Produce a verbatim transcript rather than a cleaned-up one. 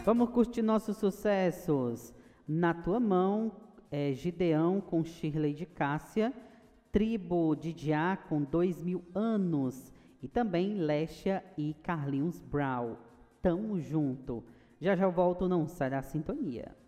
Vamos curtir nossos sucessos. Na Tua Mão, é, Gideão com Shirley de Cássia, Tribo de Diá com Dois Mil Anos e também Lécia e Carlinhos Brown. Tamo junto. Já já eu volto, não sai da sintonia.